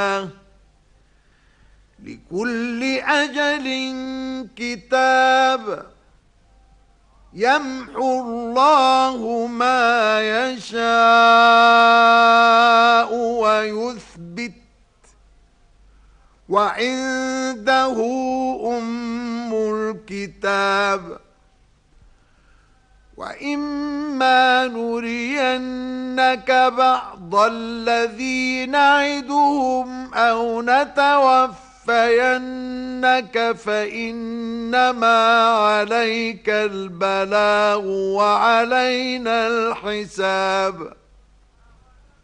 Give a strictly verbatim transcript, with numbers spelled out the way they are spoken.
لكل أجل كتاب يمحو الله ما يشاء ويثبت وعنده أم الكتاب وإما نرينك بعض الذي نعدهم أو نتوفينك فإنما عليك البلاغ وعلينا الحساب.